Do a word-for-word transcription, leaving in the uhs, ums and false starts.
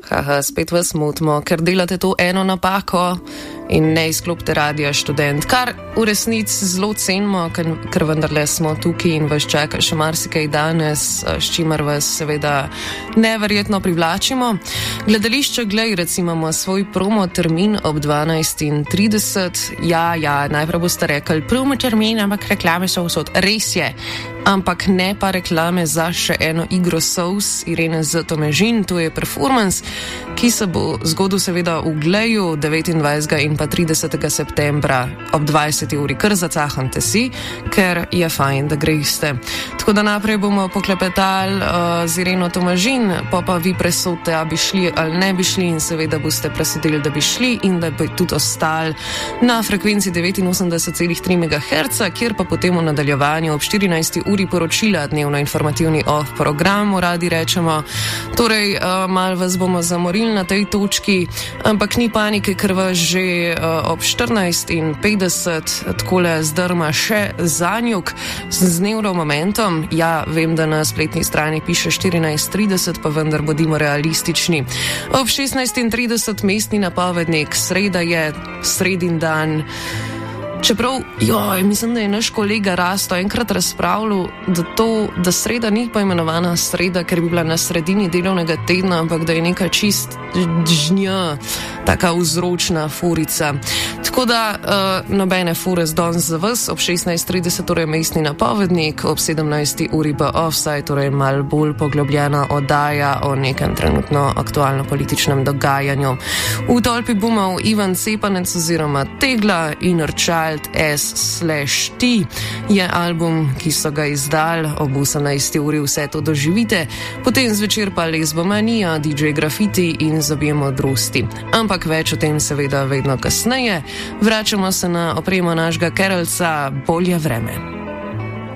Haha, spet vas motimo, ker delate to eno napako in ne izklopite Radia Študent, kar v resnici zelo cenimo, ker, ker vendarle smo tukaj in vas čaka še marsikaj danes, s čimer vas seveda neverjetno privlačimo. Gledališče Glej recimo ima svoj promo termin ob dvanajst trideset. Ja, ja, najprej boste rekli, promo termin, ampak reklame so vsod. Res je, ampak ne pa reklame za še eno igro Souls Irene Z. Tomežin, to je performance, ki se bo zgodil seveda v Gleju devetindvajsetega in pa tridesetega septembra ob dvajseti uri. Kar zacahante si, ker je fajn, da greste. Tako da naprej bomo poklepetali uh, z Ireno Tomežin, pa pa vi presodite, a bi šli ali ne bi šli in seveda boste presodili, da bi šli in da bi tudi ostali na frekvenci devetinosemdeset celih tri megaherca, kjer pa potem v nadaljevanju ob štirinajsti uri poročila dnevno informativni off programu, radi rečemo. Torej, uh, malo vas bomo zamorili na tej točki, ampak ni panike, ker vas že uh, ob štirinajst petdeset takole zdrma še Zanjuk z Neuromomentom. Ja, vem, da na spletni strani piše štirinajst trideset, pa vendar bodimo realistični. Ob šestnajst trideset mestni napovednik, sreda je, sredin dan. Čeprav, joj, mislim, da je naš kolega Rasto enkrat razpravljal, da to, da sreda ni pa imenovana sreda, ker bi bila na sredini delovnega tedna, ampak da je neka čist žnja, taka vzročna furica. Tako da, uh, nobene fure z danes za vas, ob šestnajst trideset, torej mestni napovednik, ob sedemnajsti uri pa offside, torej malo bolj poglobljena oddaja o nekem trenutno aktualno političnem dogajanju. V tolpi bomo Ivan Cepanec oziroma Tegla in Rčal S slash T je album, ki so ga izdali, ob osemnajsti uri vse to doživite, potem zvečer pa Lesbomanija, D J Grafiti in Zobje modrosti. Ampak več o tem seveda vedno kasneje. Vračamo se na opremo našega Keralca, bolje vreme.